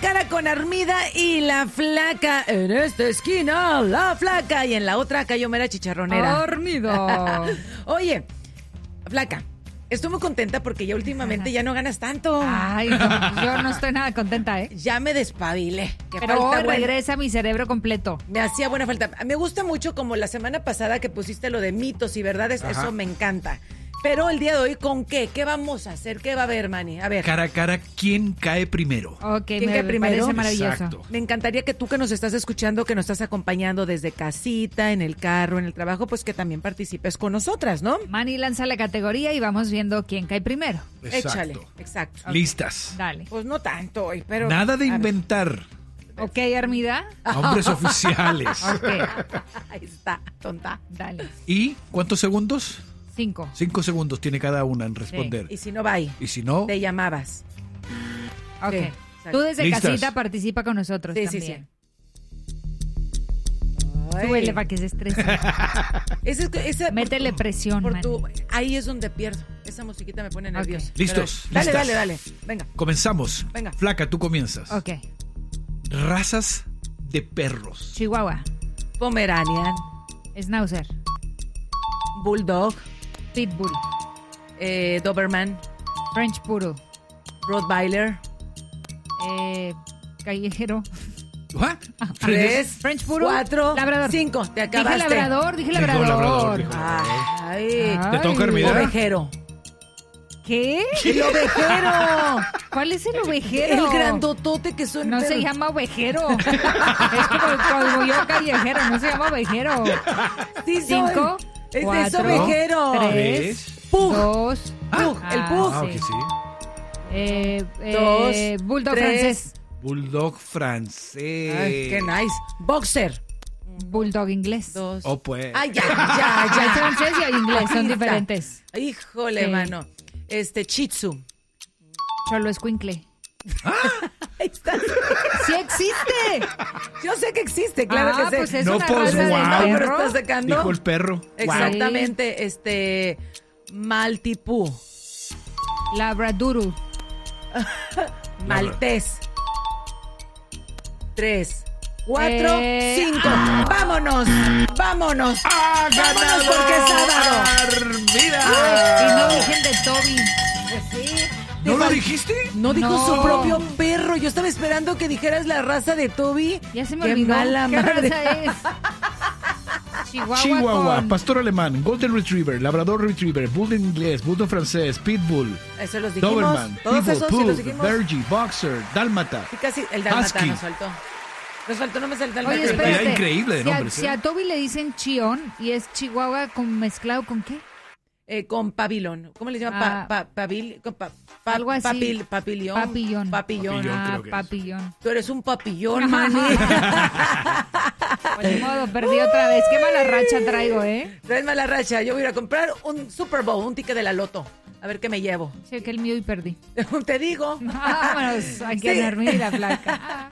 cara con Armida y la flaca. En esta esquina, la flaca. Y en la otra, Cayomera Chicharronera. Armido. Oye, flaca, estoy muy contenta porque ya últimamente ya no ganas tanto. Ay, no, yo no estoy nada contenta, ¿eh? Ya me despabilé. Que Pero hoy falta regresa mi cerebro completo. Me hacía buena falta. Me gusta mucho como la semana pasada que pusiste lo de mitos y verdades. Ajá. Eso me encanta. Pero el día de hoy, ¿con qué? ¿Qué vamos a hacer? ¿Qué va a haber, Manny? A ver. Cara a cara, ¿quién cae primero? Ok, ¿Quién me cae primero? parece maravilloso. Exacto. Me encantaría que tú que nos estás escuchando, que nos estás acompañando desde casita, en el carro, en el trabajo, pues que también participes con nosotras, ¿no? Manny lanza la categoría y vamos viendo quién cae primero. Échale, exacto. Listas. Dale. Pues no tanto hoy, pero... Nada de a ver. inventar. Ok, Armida. Hombres oficiales. Ok, Ahí está, tonta. dale. ¿Y cuántos segundos? 5. 5 segundos tiene cada una en responder. Y si no, bye. Y si no, Te llamabas. Ok. Sí, exacto. Tú desde ¿Listas? casita participa con nosotros Sí, también. Ay. Súbele para que se estrese. Esa, Métele presión, por Manny. ahí es donde pierdo. Esa musiquita me pone nerviosa. ¿Listos? Pero, dale, ¿Listas? dale. Venga. comenzamos. Venga. Flaca, tú comienzas. Ok. Razas de perros. Chihuahua. Pomeranian, Schnauzer. Bulldog, Pitbull. Doberman, French Poodle. Rottweiler, Callejero. ¿What? 3, French Poodle. 4, Labrador. 5. Te Dije acabaste. labrador, dije Dijo labrador. labrador, dijo. Ay, ¿Te toca, Armida? ovejero. ¿Qué? El ovejero. ¿Cuál es el ovejero? El grandotote que son. No se llama ovejero. Es como yo callejero, no se llama ovejero. Sí, soy. 5, Es 4, ovejero. 3, Pug. 2, Pug, el pug. Ah, ok, sí. Dos, Bulldog 3. francés. Bulldog francés. Ay, qué nice. Boxer. Bulldog inglés. 2. Oh, pues. Ay, ya. Hay francés y hay inglés, son Ahí está. diferentes. Híjole, Sí. mano. Shih Tzu. Cholo escuincle. Ahí está. ¡Sí existe! Yo sé que existe, claro que sé. Pues es No, una pues, raza wow. de ¿Me lo perro. estás sacando? Dijo el perro. Exactamente, Maltipú, Labradoro. Maltés. 3, 4, Eh, 5. ¡Vámonos! ¡Vámonos! ¡Ah, ¡Vámonos porque es sábado! Armida! Y no dije el de Toby. ¿No lo dijiste? No dijo No. su propio perro. Yo estaba esperando que dijeras la raza de Toby. Ya se me Qué olvidó. mala ¿Qué madre. raza es? Chihuahua, Chihuahua, con... pastor alemán, golden retriever, labrador retriever, bulldog inglés, bulldog francés, pitbull, Eso los dijimos. doberman, Todos pitbull, esos sí los pug, dijimos. Bergie, boxer, dálmata. Sí, casi el dalmata Husky. nos faltó. Nos faltó, no me saltó el Oye, dalmata. Era espérate. increíble de Si a- nombres, Si ¿eh? a Toby le dicen Chión y es Chihuahua con mezclado con qué? Con pabilón. ¿Cómo le llaman? Algo así. Papillón. Papillón. Papillón, creo que es. papillón. Tú eres un papillón, Manny. Pues ni modo, perdí otra vez. Qué mala racha traigo, ¿eh? Traes mala racha. Yo voy a ir a comprar un Super Bowl, un ticket de la loto. A ver qué me llevo. Sé que el mío y perdí. Te digo. Vámonos, aquí Sí. a dormir y la flaca.